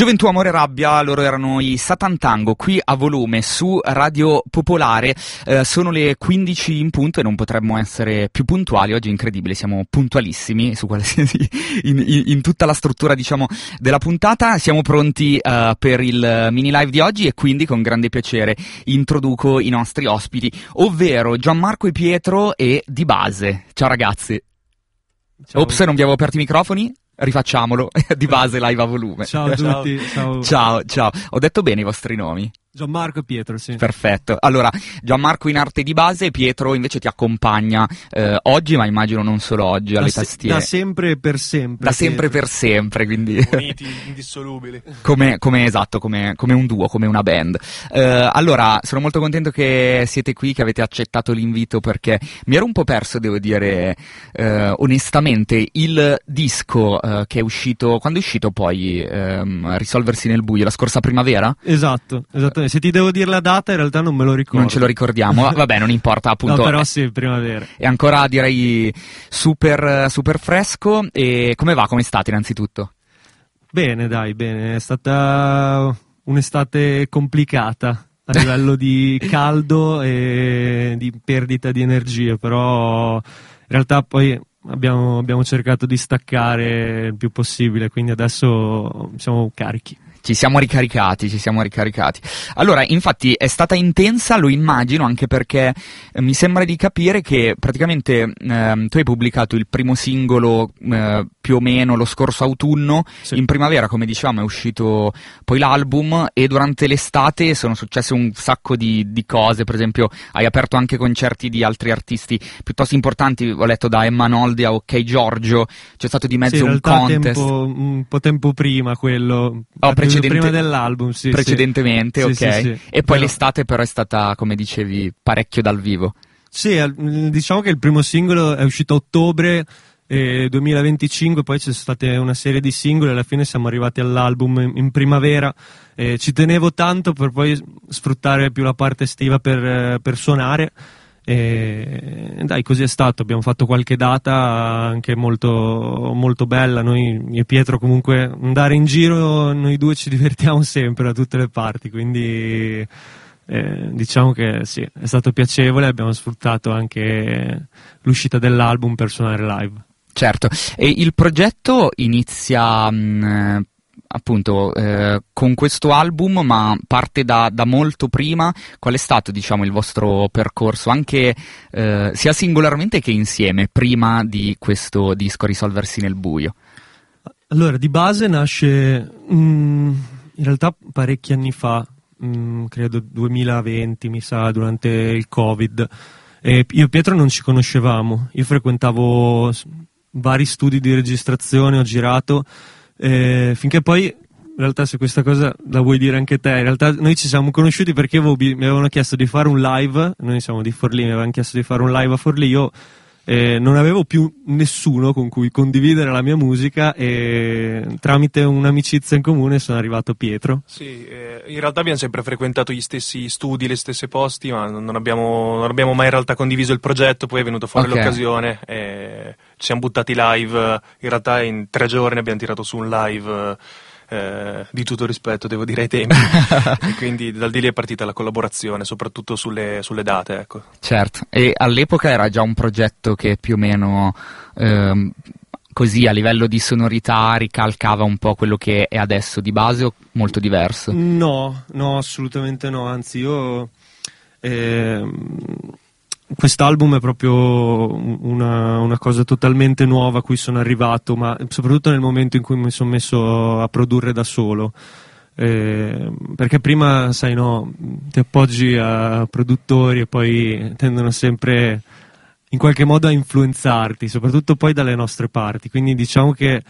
Gioventù, Amore e Rabbia, loro erano i Satan Tango, qui a Volume su Radio Popolare. Sono le 15 in punto e non potremmo essere più puntuali. Oggi è incredibile, siamo puntualissimi su qualsiasi in tutta la struttura, diciamo, della puntata. Siamo pronti per il mini live di oggi e quindi con grande piacere introduco i nostri ospiti, ovvero Gianmarco e Pietro e Di Base. Ciao ragazzi. Ciao. Ops, non vi avevo aperto i microfoni? Rifacciamolo. Di Base live a Volume. Ciao a tutti. Ciao. Ho detto bene i vostri nomi? Gianmarco e Pietro, sì. Perfetto. Allora, Gianmarco in arte di base, Pietro invece ti accompagna oggi, ma immagino non solo oggi, alle tastiere. Da sempre e per sempre. Da sempre per sempre, quindi uniti, indissolubili. come un duo, come una band. Allora, sono molto contento che siete qui, che avete accettato l'invito, perché mi ero un po' perso, devo dire, onestamente, il disco che è uscito, quando è uscito poi Risolversi nel buio, la scorsa primavera? Esatto. Se ti devo dire la data, in realtà non me lo ricordo. Non ce lo ricordiamo, vabbè, non importa, appunto. No, però sì, primavera. È ancora, direi, super fresco. E come va? Come state, innanzitutto? Bene, è stata un'estate complicata a livello di caldo e di perdita di energia, però in realtà poi abbiamo cercato di staccare il più possibile, quindi adesso siamo carichi. Ci siamo ricaricati. Allora, infatti è stata intensa, lo immagino, anche perché mi sembra di capire che praticamente tu hai pubblicato il primo singolo più o meno lo scorso autunno, sì. In primavera, come dicevamo, è uscito poi l'album e durante l'estate sono successe un sacco di cose. Per esempio hai aperto anche concerti di altri artisti piuttosto importanti, ho letto da Emma Noldi a OK Giorgio, c'è stato di mezzo un contest. Un po' tempo prima quello. Prima dell'album, sì. Precedentemente, sì. ok. Sì. E poi l'estate però è stata, come dicevi, parecchio dal vivo. Sì, diciamo che il primo singolo è uscito a ottobre 2025, poi c'è stata una serie di singoli e alla fine siamo arrivati all'album in primavera. Ci tenevo tanto per poi sfruttare più la parte estiva per suonare. E dai, così è stato. Abbiamo fatto qualche data anche molto, molto bella. Noi e Pietro, comunque, andare in giro, noi due ci divertiamo sempre da tutte le parti, quindi diciamo che sì, è stato piacevole. Abbiamo sfruttato anche l'uscita dell'album per suonare live. Certo, e il progetto inizia appunto con questo album, ma parte da molto prima. Qual è stato, diciamo, il vostro percorso, anche sia singolarmente che insieme, prima di questo disco Risolversi nel buio? Allora, Di Base nasce in realtà parecchi anni fa, credo 2020, mi sa, durante il Covid. Io e Pietro non ci conoscevamo, io frequentavo vari studi di registrazione, ho girato, finché poi, in realtà, se questa cosa la vuoi dire anche te, in realtà noi ci siamo conosciuti perché mi avevano chiesto di fare un live, noi siamo di Forlì, mi avevano chiesto di fare un live a Forlì, io non avevo più nessuno con cui condividere la mia musica e tramite un'amicizia in comune sono arrivato Pietro. Sì, in realtà abbiamo sempre frequentato gli stessi studi, le stesse posti, ma non abbiamo mai in realtà condiviso il progetto. Poi è venuta fuori l'occasione e ci siamo buttati live. In realtà in 3 giorni abbiamo tirato su un live di tutto rispetto, devo dire, ai tempi. E quindi da lì è partita la collaborazione, soprattutto sulle date, ecco. Certo, e all'epoca era già un progetto che più o meno così a livello di sonorità ricalcava un po' quello che è adesso Di Base, o molto diverso? No, assolutamente no, anzi io quest'album è proprio una cosa totalmente nuova a cui sono arrivato, ma soprattutto nel momento in cui mi sono messo a produrre da solo, perché prima, sai, no, ti appoggi a produttori e poi tendono sempre in qualche modo a influenzarti, soprattutto poi dalle nostre parti, quindi diciamo che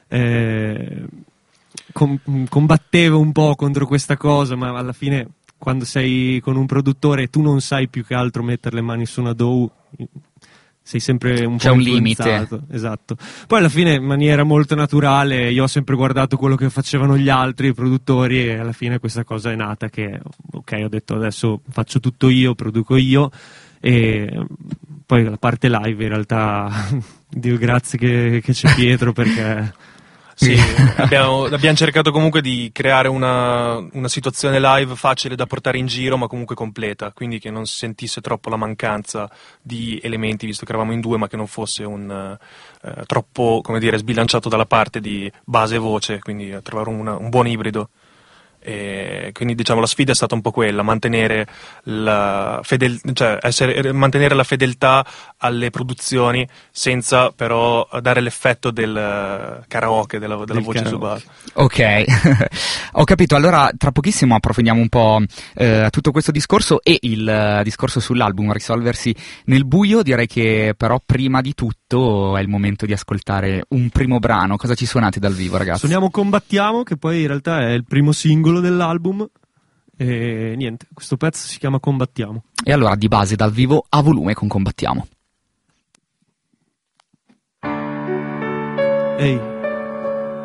combattevo un po' contro questa cosa, ma alla fine, quando sei con un produttore e tu non sai più che altro mettere le mani su una DAW, sei sempre un po' influenzato. Limite. Esatto. Poi alla fine, in maniera molto naturale, io ho sempre guardato quello che facevano gli altri produttori e alla fine questa cosa è nata, che ok, ho detto adesso faccio tutto io, produco io, e poi la parte live in realtà Dio grazie che c'è Pietro, perché Sì, abbiamo cercato comunque di creare una situazione live facile da portare in giro, ma comunque completa, quindi che non si sentisse troppo la mancanza di elementi, visto che eravamo in due, ma che non fosse troppo, come dire, sbilanciato dalla parte di base e voce, quindi trovare un buon ibrido. E quindi diciamo la sfida è stata un po' quella, mantenere mantenere la fedeltà alle produzioni senza però dare l'effetto del karaoke, della voce su base. Ok, ho capito. Allora tra pochissimo approfondiamo un po' tutto questo discorso e il discorso sull'album Risolversi nel buio. Direi che però prima di tutto è il momento di ascoltare un primo brano. Cosa ci suonate dal vivo, ragazzi? Suoniamo Combattiamo, che poi in realtà è il primo singolo dell'album, e niente, questo pezzo si chiama Combattiamo. E allora di base dal vivo a volume con Combattiamo. Ehi.